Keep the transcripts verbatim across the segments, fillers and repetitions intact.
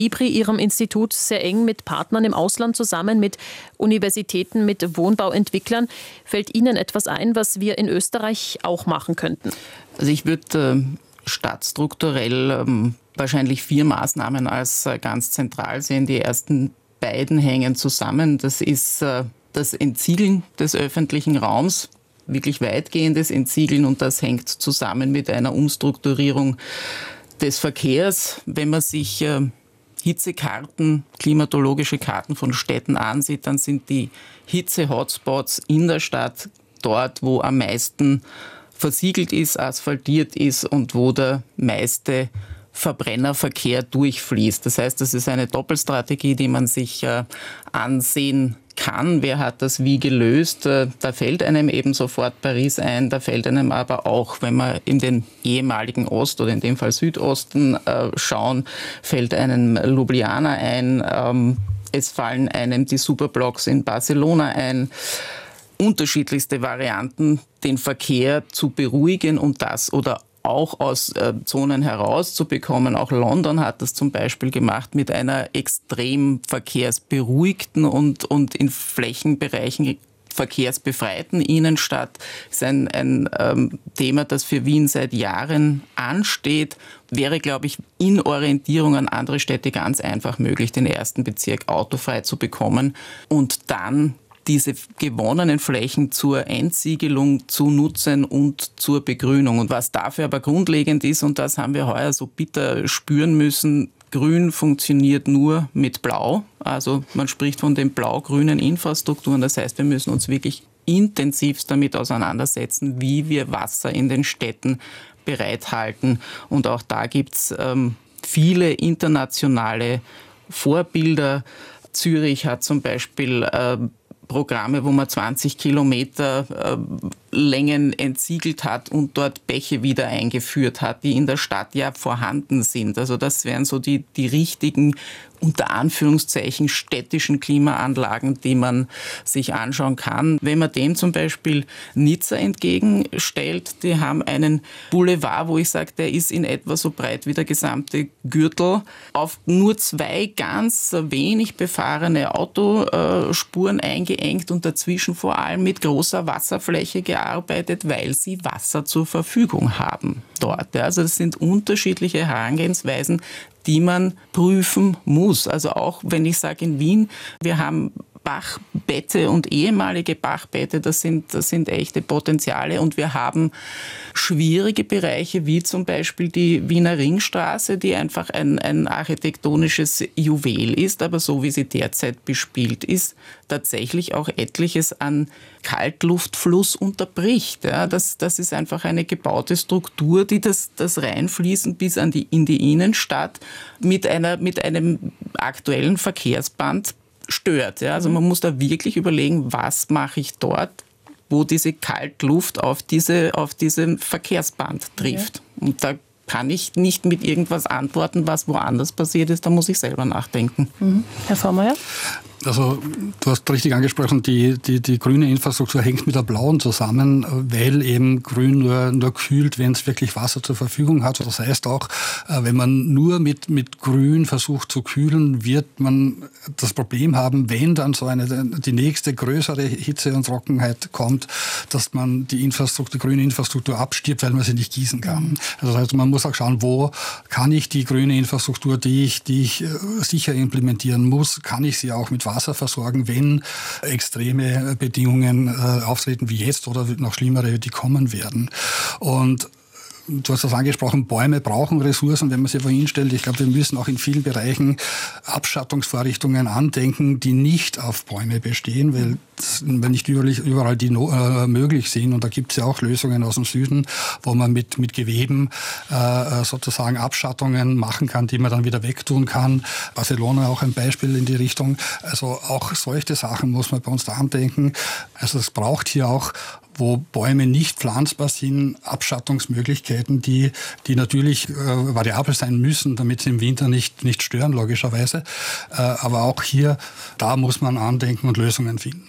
I B R I, Ihrem Institut, sehr eng mit Partnern im Ausland zusammen, mit Universitäten, mit Wohnbauentwicklern. Fällt Ihnen etwas ein, was wir in Österreich auch machen könnten? Also ich würde äh, stadtstrukturell ähm, wahrscheinlich vier Maßnahmen als äh, ganz zentral sehen. Die ersten beiden hängen zusammen. Das ist äh, das Entsiegeln des öffentlichen Raums, wirklich weitgehendes Entsiegeln, und das hängt zusammen mit einer Umstrukturierung des Verkehrs. Wenn man sich äh, Hitzekarten, klimatologische Karten von Städten ansieht, dann sind die Hitze-Hotspots in der Stadt dort, wo am meisten versiegelt ist, asphaltiert ist und wo der meiste Verbrennerverkehr durchfließt. Das heißt, das ist eine Doppelstrategie, die man sich äh, ansehen kann. Wer hat das wie gelöst? Äh, da fällt einem eben sofort Paris ein, da fällt einem aber auch, wenn wir in den ehemaligen Ost- oder in dem Fall Südosten äh, schauen, fällt einem Ljubljana ein, ähm, es fallen einem die Superblocks in Barcelona ein. Unterschiedlichste Varianten, den Verkehr zu beruhigen und das oder auch aus äh, Zonen herauszubekommen. Auch London hat das zum Beispiel gemacht mit einer extrem verkehrsberuhigten und, und in Flächenbereichen verkehrsbefreiten Innenstadt. Das ist ein, ein ähm, Thema, das für Wien seit Jahren ansteht. Wäre, glaube ich, in Orientierung an andere Städte ganz einfach möglich, den ersten Bezirk autofrei zu bekommen und dann diese gewonnenen Flächen zur Entsiegelung zu nutzen und zur Begrünung. Und was dafür aber grundlegend ist, und das haben wir heuer so bitter spüren müssen, Grün funktioniert nur mit Blau. Also man spricht von den blau-grünen Infrastrukturen. Das heißt, wir müssen uns wirklich intensivst damit auseinandersetzen, wie wir Wasser in den Städten bereithalten. Und auch da gibt es ähm, viele internationale Vorbilder. Zürich hat zum Beispiel äh, Programme, wo man zwanzig Kilometer äh, Längen entsiegelt hat und dort Bäche wieder eingeführt hat, die in der Stadt ja vorhanden sind. Also das wären so die, die richtigen, unter Anführungszeichen, städtischen Klimaanlagen, die man sich anschauen kann. Wenn man dem zum Beispiel Nizza entgegenstellt, die haben einen Boulevard, wo ich sage, der ist in etwa so breit wie der gesamte Gürtel, auf nur zwei ganz wenig befahrene Autospuren eingeengt und dazwischen vor allem mit großer Wasserfläche gearbeitet, weil sie Wasser zur Verfügung haben dort. Also das sind unterschiedliche Herangehensweisen, die man prüfen muss. Also auch wenn ich sage in Wien, wir haben Bachbette und ehemalige Bachbette, das sind, das sind echte Potenziale, und wir haben schwierige Bereiche wie zum Beispiel die Wiener Ringstraße, die einfach ein, ein architektonisches Juwel ist, aber so wie sie derzeit bespielt ist, tatsächlich auch etliches an Kaltluftfluss unterbricht. Ja, das, das ist einfach eine gebaute Struktur, die das, das Reinfließen bis an die, in die Innenstadt mit, einer, mit einem aktuellen Verkehrsband stört. Ja. Also man muss da wirklich überlegen, was mache ich dort, wo diese Kaltluft auf, diese, auf diesen Verkehrsband trifft. Ja. Und da kann ich nicht mit irgendwas antworten, was woanders passiert ist, da muss ich selber nachdenken. Mhm. Herr Vormeier? Also du hast richtig angesprochen, die, die, die grüne Infrastruktur hängt mit der blauen zusammen, weil eben Grün nur, nur kühlt, wenn es wirklich Wasser zur Verfügung hat. Das heißt auch, wenn man nur mit, mit Grün versucht zu kühlen, wird man das Problem haben, wenn dann so eine, die nächste größere Hitze und Trockenheit kommt, dass man die Infrastruktur, die grüne Infrastruktur abstirbt, weil man sie nicht gießen kann. Also das heißt, man muss auch schauen, wo kann ich die grüne Infrastruktur, die ich, die ich sicher implementieren muss, kann ich sie auch mit Wasser versorgen, wenn extreme Bedingungen äh, auftreten wie jetzt oder noch schlimmere, die kommen werden. Und du hast das angesprochen, Bäume brauchen Ressourcen, wenn man sie vorhin stellt. Ich glaube, wir müssen auch in vielen Bereichen Abschattungsvorrichtungen andenken, die nicht auf Bäume bestehen, weil nicht überall die äh, möglich sind. Und da gibt es ja auch Lösungen aus dem Süden, wo man mit, mit Geweben äh, sozusagen Abschattungen machen kann, die man dann wieder wegtun kann. Barcelona auch ein Beispiel in die Richtung. Also auch solche Sachen muss man bei uns da andenken. Also es braucht hier auch, wo Bäume nicht pflanzbar sind, Abschattungsmöglichkeiten, die, die natürlich äh, variabel sein müssen, damit sie im Winter nicht, nicht stören, logischerweise. Äh, aber auch hier, da muss man andenken und Lösungen finden.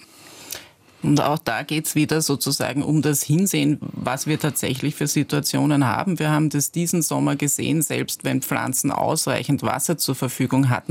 Und auch da geht es wieder sozusagen um das Hinsehen, was wir tatsächlich für Situationen haben. Wir haben das diesen Sommer gesehen, selbst wenn Pflanzen ausreichend Wasser zur Verfügung hatten,